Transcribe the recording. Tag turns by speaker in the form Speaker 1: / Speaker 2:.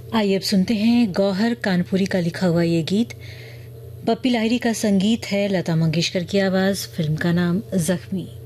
Speaker 1: आइए अब सुनते हैं गौहर कानपुरी का लिखा हुआ ये गीत। पप्पी लाहिरी का संगीत है, लता मंगेशकर की आवाज, फिल्म का नाम जख्मी।